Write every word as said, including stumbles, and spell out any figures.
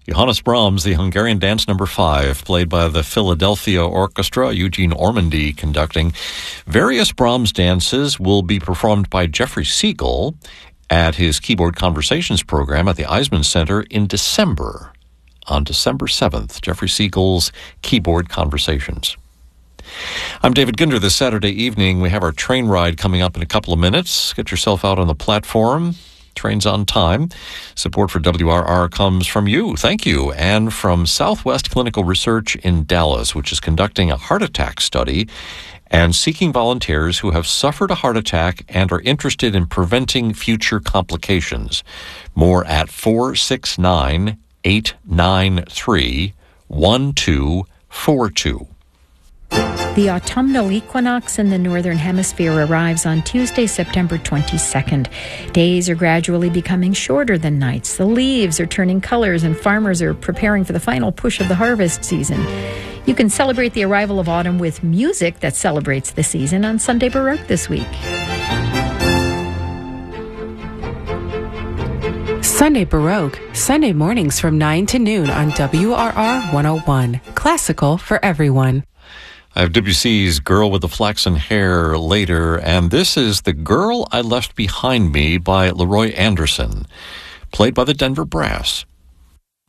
Johannes Brahms, the Hungarian Dance Number Five, played by the Philadelphia Orchestra, Eugene Ormandy conducting. Various Brahms dances will be performed by Jeffrey Siegel at his Keyboard Conversations program at the Eisman Center in December. On December seventh, Jeffrey Siegel's Keyboard Conversations. I'm David Ginder. This Saturday evening, we have our train ride coming up in a couple of minutes. Get yourself out on the platform. Train's on time. Support for W R R comes from you. Thank you. And from Southwest Clinical Research in Dallas, which is conducting a heart attack study and seeking volunteers who have suffered a heart attack and are interested in preventing future complications. More at four six nine, eight nine three, one two four two. The autumnal equinox in the Northern Hemisphere arrives on Tuesday, September twenty-second. Days are gradually becoming shorter than nights. The leaves are turning colors and farmers are preparing for the final push of the harvest season. You can celebrate the arrival of autumn with music that celebrates the season on Sunday Baroque this week. Sunday Baroque, Sunday mornings from nine to noon on W R R one oh one. Classical for everyone. I have Debussy's Girl with the Flaxen Hair later, and this is The Girl I Left Behind Me by Leroy Anderson, played by the Denver Brass.